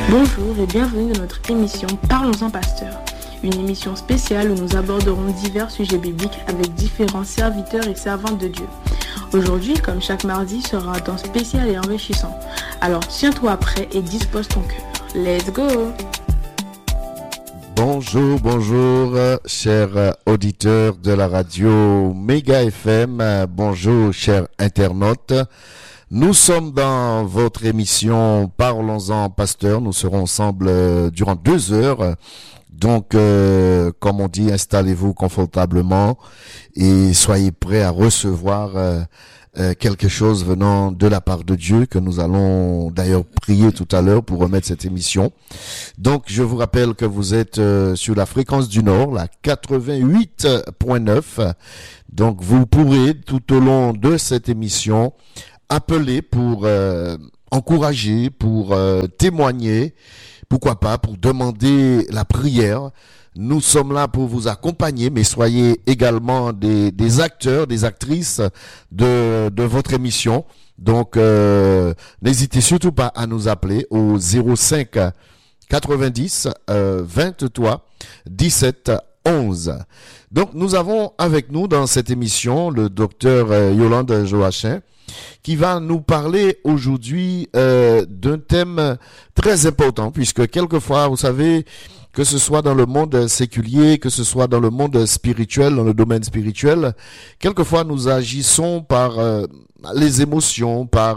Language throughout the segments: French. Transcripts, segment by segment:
Bonjour et bienvenue dans notre émission Parlons-en Pasteur, une émission spéciale où nous aborderons divers sujets bibliques avec différents serviteurs et servantes de Dieu. Aujourd'hui, comme chaque mardi, sera un temps spécial et enrichissant. Alors tiens-toi prêt et dispose ton cœur. Let's go! Bonjour, chers auditeurs de la radio Méga FM. Bonjour, chers internautes. Nous sommes dans votre émission Parlons-en Pasteur. Nous serons ensemble durant 2 heures. Donc, comme on dit, installez-vous confortablement et soyez prêts à recevoir quelque chose venant de la part de Dieu, que nous allons d'ailleurs prier tout à l'heure pour remettre cette émission. Donc, je vous rappelle que vous êtes sur la fréquence du Nord, la 88.9. Donc, vous pourrez tout au long de cette émission appeler pour encourager, pour témoigner, pourquoi pas, pour demander la prière. Nous sommes là pour vous accompagner, mais soyez également des acteurs, des actrices de votre émission. Donc, n'hésitez surtout pas à nous appeler au 05 90 23 17 11. Donc, nous avons avec nous dans cette émission le docteur Yolande Joachim, qui va nous parler aujourd'hui d'un thème très important, puisque quelquefois, vous savez, que ce soit dans le monde séculier, que ce soit dans le monde spirituel, dans le domaine spirituel, quelquefois nous agissons par les émotions, par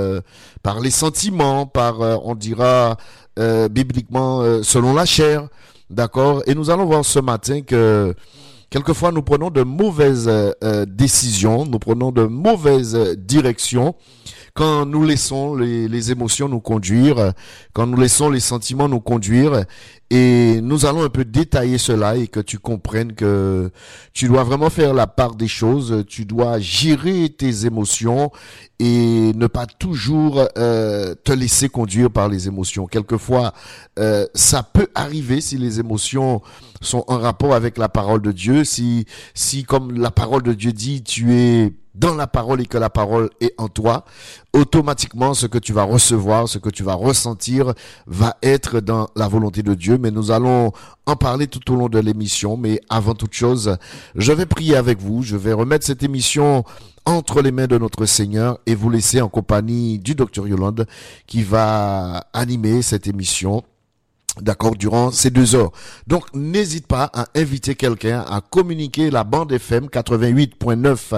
les sentiments, par, on dira bibliquement, selon la chair, d'accord? Et nous allons voir ce matin que quelquefois, nous prenons de mauvaises décisions, nous prenons de mauvaises directions quand nous laissons les émotions nous conduire, quand nous laissons les sentiments nous conduire. Et nous allons un peu détailler cela et que tu comprennes que tu dois vraiment faire la part des choses, tu dois gérer tes émotions et ne pas toujours te laisser conduire par les émotions. Quelquefois, ça peut arriver si les émotions sont en rapport avec la parole de Dieu, si comme la parole de Dieu dit, tu es dans la parole et que la parole est en toi, automatiquement ce que tu vas recevoir, ce que tu vas ressentir va être dans la volonté de Dieu. Mais nous allons en parler tout au long de l'émission. Mais avant toute chose, je vais prier avec vous, je vais remettre cette émission entre les mains de notre Seigneur et vous laisser en compagnie du docteur Yolande qui va animer cette émission. D'accord, durant ces 2 heures. Donc, n'hésite pas à inviter quelqu'un, à communiquer la bande FM 88.9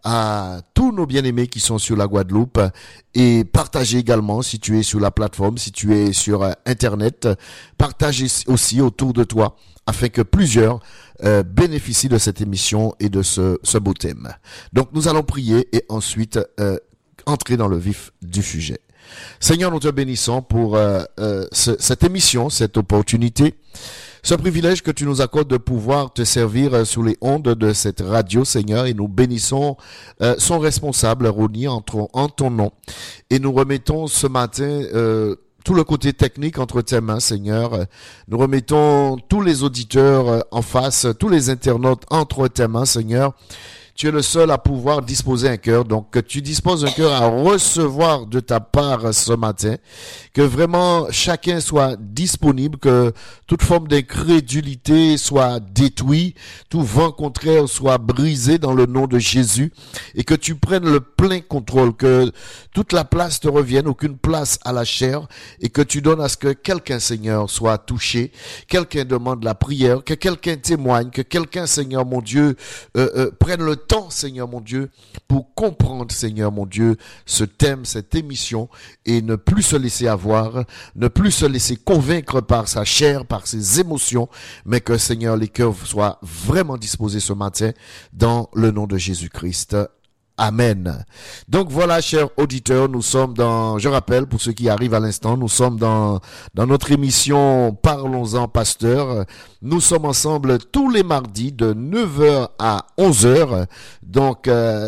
à tous nos bien-aimés qui sont sur la Guadeloupe et partager également si tu es sur la plateforme, si tu es sur Internet, partager aussi autour de toi afin que plusieurs bénéficient de cette émission et de ce beau thème. Donc, nous allons prier et ensuite entrer dans le vif du sujet. Seigneur, nous te bénissons pour cette émission, cette opportunité, ce privilège que tu nous accordes de pouvoir te servir sous les ondes de cette radio, Seigneur, et nous bénissons son responsable, Ronnie, en ton nom. Et nous remettons ce matin tout le côté technique entre tes mains, Seigneur. Nous remettons tous les auditeurs en face, tous les internautes entre tes mains, Seigneur. Tu es le seul à pouvoir disposer un cœur, donc que tu disposes un cœur à recevoir de ta part ce matin, que vraiment chacun soit disponible, que toute forme d'incrédulité soit détruite, tout vent contraire soit brisé dans le nom de Jésus, et que tu prennes le plein contrôle, que toute la place te revienne, aucune place à la chair, et que tu donnes à ce que quelqu'un, Seigneur, soit touché, quelqu'un demande la prière, que quelqu'un témoigne, que quelqu'un, Seigneur mon Dieu, prenne le temps, Seigneur mon Dieu, pour comprendre, Seigneur mon Dieu, ce thème, cette émission, et ne plus se laisser avoir, ne plus se laisser convaincre par sa chair, par ses émotions, mais que, Seigneur, les cœurs soient vraiment disposés ce matin dans le nom de Jésus-Christ. Amen. Donc voilà, chers auditeurs, nous sommes je rappelle pour ceux qui arrivent à l'instant, nous sommes dans notre émission Parlons-en Pasteur. Nous sommes ensemble tous les mardis de 9h à 11h, donc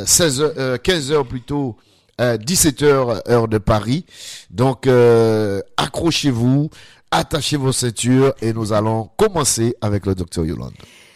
15h plutôt, 17h heure de Paris. Donc accrochez-vous, attachez vos ceintures et nous allons commencer avec le docteur Yolande.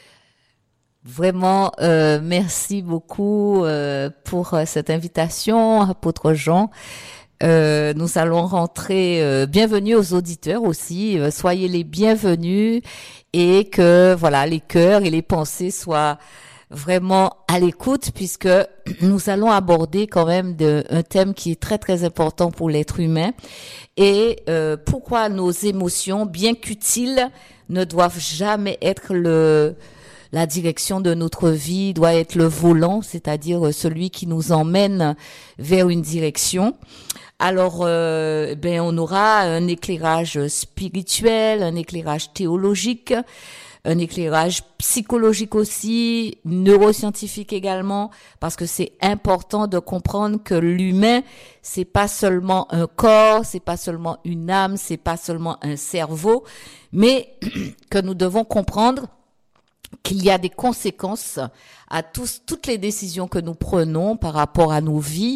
Vraiment, merci beaucoup pour cette invitation, apôtre Jean. Nous allons rentrer. Bienvenue aux auditeurs aussi. Soyez les bienvenus et que voilà les cœurs et les pensées soient vraiment à l'écoute, puisque nous allons aborder quand même un thème qui est très très important pour l'être humain, et pourquoi nos émotions, bien qu'utiles, ne doivent jamais être la direction de notre vie, doit être le volant, c'est-à-dire celui qui nous emmène vers une direction. Alors, on aura un éclairage spirituel, un éclairage théologique, un éclairage psychologique aussi, neuroscientifique également, parce que c'est important de comprendre que l'humain, c'est pas seulement un corps, c'est pas seulement une âme, c'est pas seulement un cerveau, mais que nous devons comprendre qu'il y a des conséquences à toutes les décisions que nous prenons par rapport à nos vies,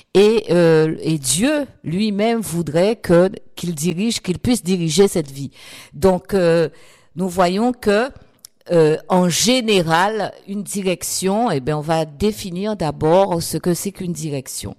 et Dieu lui-même voudrait qu'il puisse diriger cette vie. Donc nous voyons que en général, une direction, on va définir d'abord ce que c'est qu'une direction.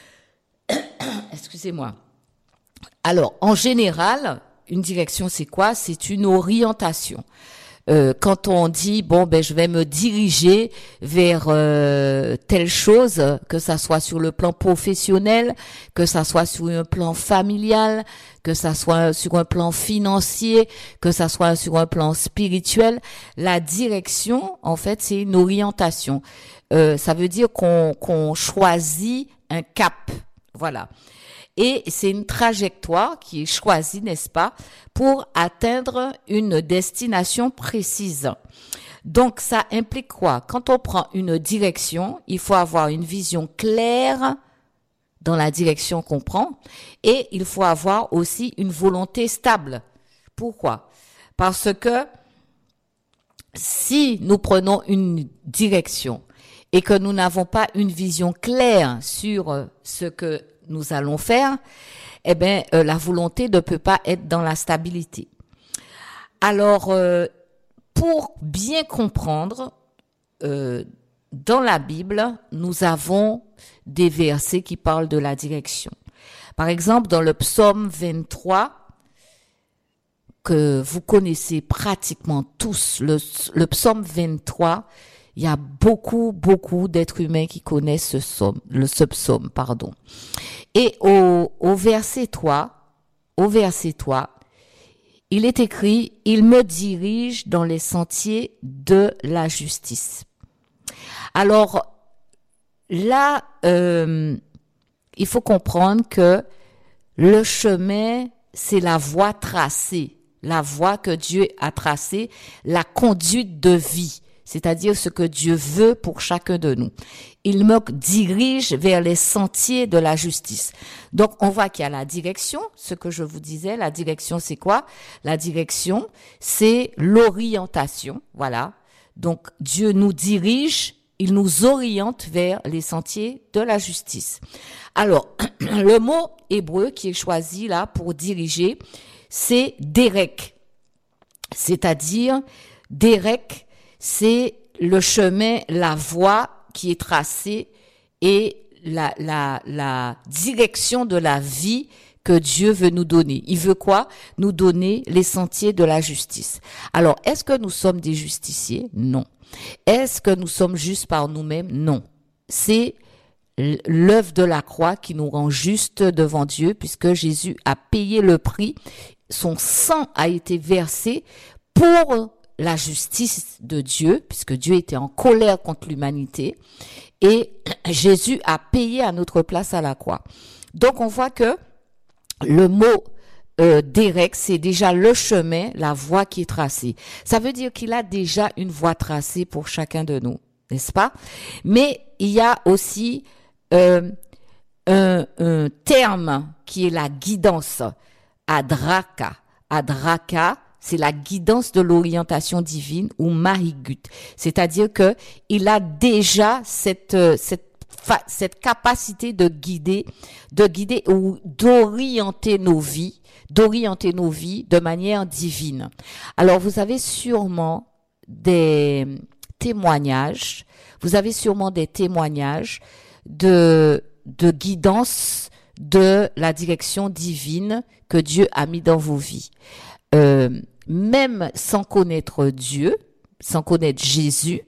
Excusez-moi. Alors, en général, une direction, c'est quoi? C'est une orientation. Quand on dit je vais me diriger vers telle chose, que ça soit sur le plan professionnel, que ça soit sur un plan familial, que ça soit sur un plan financier, que ça soit sur un plan spirituel, la direction, en fait, c'est une orientation. Ça veut dire qu'on choisit un cap. Voilà. Et c'est une trajectoire qui est choisie, n'est-ce pas, pour atteindre une destination précise. Donc, ça implique quoi? Quand on prend une direction, il faut avoir une vision claire dans la direction qu'on prend, et il faut avoir aussi une volonté stable. Pourquoi? Parce que si nous prenons une direction et que nous n'avons pas une vision claire sur ce que nous allons faire, la volonté ne peut pas être dans la stabilité. Alors, pour bien comprendre, dans la Bible, nous avons des versets qui parlent de la direction. Par exemple, dans le psaume 23, que vous connaissez pratiquement tous, le psaume 23, il y a beaucoup d'êtres humains qui connaissent ce psaume. Et au verset 3, il est écrit, « Il me dirige dans les sentiers de la justice ». Alors là, il faut comprendre que le chemin, c'est la voie tracée, la voie que Dieu a tracée, la conduite de vie. C'est-à-dire ce que Dieu veut pour chacun de nous. Il me dirige vers les sentiers de la justice. Donc, on voit qu'il y a la direction, ce que je vous disais. La direction, c'est quoi? La direction, c'est l'orientation. Voilà. Donc, Dieu nous dirige, il nous oriente vers les sentiers de la justice. Alors, le mot hébreu qui est choisi là pour diriger, c'est derek. C'est-à-dire, derek, c'est le chemin, la voie qui est tracée et la direction de la vie que Dieu veut nous donner. Il veut quoi? Nous donner les sentiers de la justice. Alors, est-ce que nous sommes des justiciers? Non. Est-ce que nous sommes justes par nous-mêmes? Non. C'est l'œuvre de la croix qui nous rend justes devant Dieu, puisque Jésus a payé le prix. Son sang a été versé pour la justice de Dieu, puisque Dieu était en colère contre l'humanité, et Jésus a payé à notre place à la croix. Donc on voit que le mot derek, c'est déjà le chemin, la voie qui est tracée. Ça veut dire qu'il a déjà une voie tracée pour chacun de nous, n'est-ce pas? Mais il y a aussi un terme qui est la guidance, adraka. Adraka, c'est la guidance de l'orientation divine, ou marigut. C'est-à-dire que il a déjà cette capacité de guider ou d'orienter nos vies de manière divine. Alors, vous avez sûrement des témoignages de guidance de la direction divine que Dieu a mis dans vos vies. Même sans connaître Dieu, sans connaître Jésus,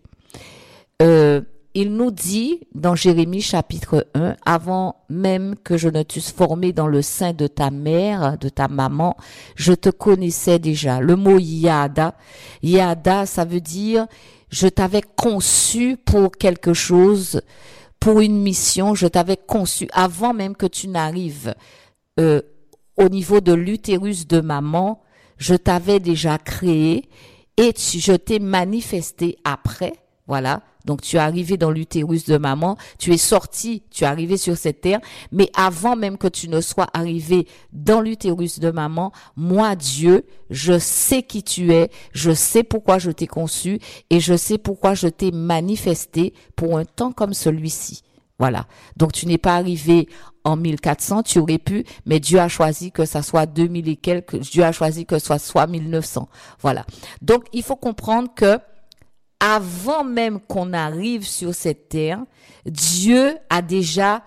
il nous dit dans Jérémie chapitre 1, avant même que je ne t'eusse formé dans le sein de ta mère, de ta maman, je te connaissais déjà. Le mot Yada, ça veut dire je t'avais conçu pour quelque chose, pour une mission, je t'avais conçu avant même que tu n'arrives au niveau de l'utérus de maman, je t'avais déjà créé et je t'ai manifesté après, voilà. Donc tu es arrivé dans l'utérus de maman, tu es sorti, tu es arrivé sur cette terre, mais avant même que tu ne sois arrivé dans l'utérus de maman, moi Dieu, je sais qui tu es, je sais pourquoi je t'ai conçu et je sais pourquoi je t'ai manifesté pour un temps comme celui-ci. Voilà. Donc tu n'es pas arrivé en 1400, tu aurais pu, mais Dieu a choisi que ça soit 2000 et quelques, Dieu a choisi que ça soit 1900. Voilà. Donc il faut comprendre que avant même qu'on arrive sur cette terre, Dieu a déjà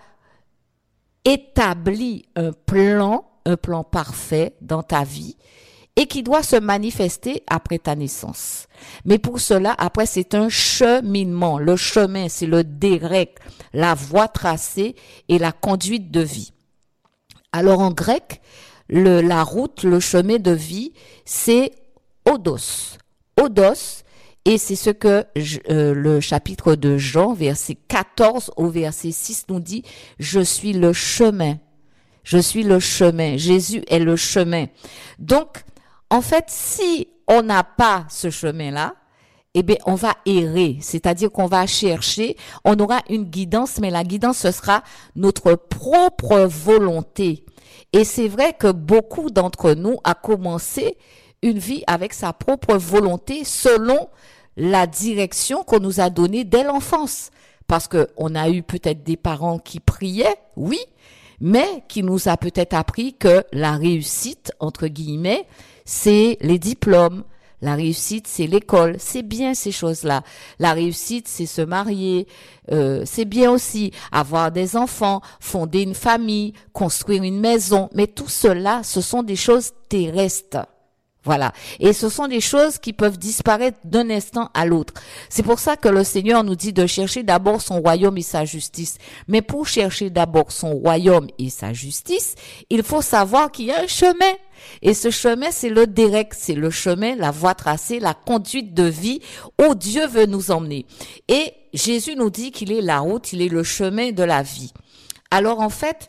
établi un plan parfait dans ta vie et qui doit se manifester après ta naissance. Mais pour cela, après, c'est un cheminement. Le chemin, c'est le derek, la voie tracée et la conduite de vie. Alors en grec, la route, le chemin de vie, c'est odos. Odos. Et c'est ce que le chapitre de Jean, verset 14 au verset 6 nous dit, je suis le chemin. Je suis le chemin. Jésus est le chemin. Donc, en fait, si on n'a pas ce chemin-là, eh bien, on va errer. C'est-à-dire qu'on va chercher, on aura une guidance, mais la guidance, ce sera notre propre volonté. Et c'est vrai que beaucoup d'entre nous a commencé une vie avec sa propre volonté selon la direction qu'on nous a donnée dès l'enfance. Parce que on a eu peut-être des parents qui priaient, oui, mais qui nous a peut-être appris que la réussite, entre guillemets, c'est les diplômes. La réussite, c'est l'école. C'est bien ces choses-là. La réussite, c'est se marier. C'est bien aussi avoir des enfants, fonder une famille, construire une maison. Mais tout cela, ce sont des choses terrestres. Voilà. Et ce sont des choses qui peuvent disparaître d'un instant à l'autre. C'est pour ça que le Seigneur nous dit de chercher d'abord son royaume et sa justice. Mais pour chercher d'abord son royaume et sa justice, il faut savoir qu'il y a un chemin. Et ce chemin, c'est le direct, c'est le chemin, la voie tracée, la conduite de vie où Dieu veut nous emmener. Et Jésus nous dit qu'il est la route, il est le chemin de la vie. Alors en fait,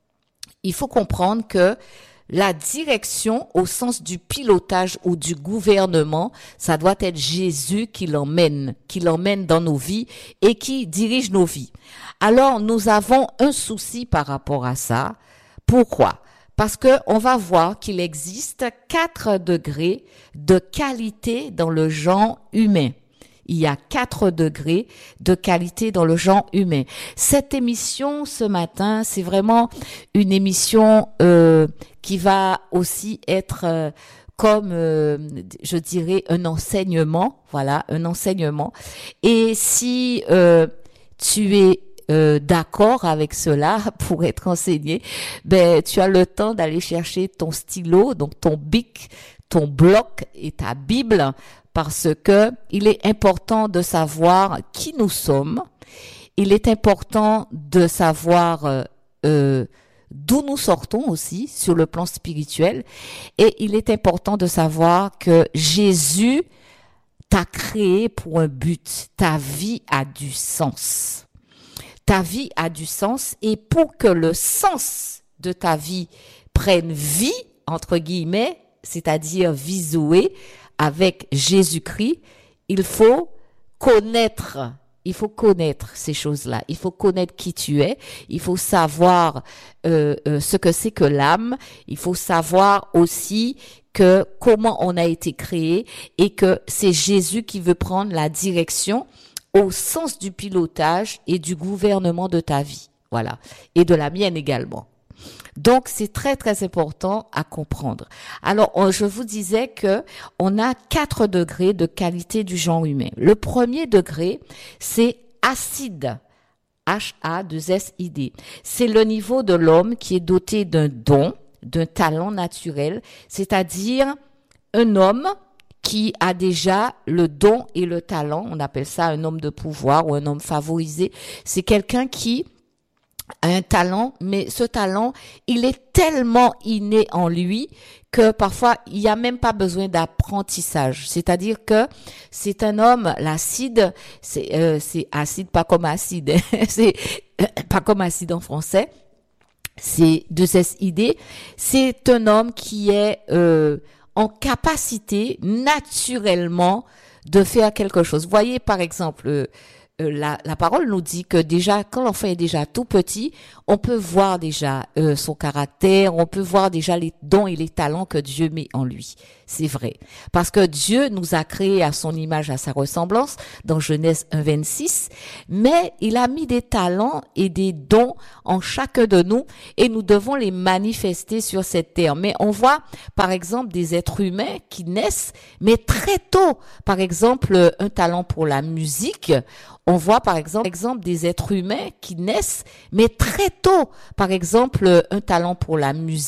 il faut comprendre que la direction au sens du pilotage ou du gouvernement, ça doit être Jésus qui l'emmène dans nos vies et qui dirige nos vies. Alors, nous avons un souci par rapport à ça. Pourquoi? Parce que on va voir qu'il existe 4 degrés de qualité dans le genre humain. Il y a 4 degrés de qualité dans le genre humain. Cette émission ce matin, c'est vraiment une émission qui va aussi être comme, je dirais, un enseignement. Voilà, un enseignement. Et si tu es d'accord avec cela pour être enseigné, ben tu as le temps d'aller chercher ton stylo, donc ton bic, ton bloc et ta Bible, parce que il est important de savoir qui nous sommes. Il est important de savoir d'où nous sortons aussi sur le plan spirituel. Et il est important de savoir que Jésus t'a créé pour un but. Ta vie a du sens. Ta vie a du sens, et pour que le sens de ta vie prenne vie, entre guillemets, c'est-à-dire vie Zoé, avec Jésus-Christ, il faut connaître ces choses-là. Il faut connaître qui tu es. Il faut savoir ce que c'est que l'âme. Il faut savoir aussi que comment on a été créé et que c'est Jésus qui veut prendre la direction au sens du pilotage et du gouvernement de ta vie. Voilà. Et de la mienne également. Donc, c'est très, très important à comprendre. Alors, je vous disais que on a 4 degrés de qualité du genre humain. Le premier degré, c'est acide. H-A-2-S-I-D. C'est le niveau de l'homme qui est doté d'un don, d'un talent naturel, c'est-à-dire un homme qui a déjà le don et le talent. On appelle ça un homme de pouvoir ou un homme favorisé. C'est quelqu'un qui a un talent, mais ce talent, il est tellement inné en lui que parfois, il n'y a même pas besoin d'apprentissage. C'est-à-dire que c'est un homme, l'acide, c'est acide, pas comme acide, c'est pas comme acide en français, c'est 2SID. C'est un homme qui est en capacité naturellement de faire quelque chose. Voyez, par exemple, la parole nous dit que déjà, quand l'enfant est déjà tout petit, on peut voir déjà son caractère, on peut voir déjà les dons et les talents que Dieu met en lui. C'est vrai. Parce que Dieu nous a créés à son image, à sa ressemblance, dans Genèse 1:26, mais il a mis des talents et des dons en chacun de nous et nous devons les manifester sur cette terre. Mais on voit, par exemple, des êtres humains qui naissent, mais très tôt. Par exemple, un talent pour la musique. On voit, par exemple, des êtres humains qui naissent, mais très tôt. Par exemple, un talent pour la musique.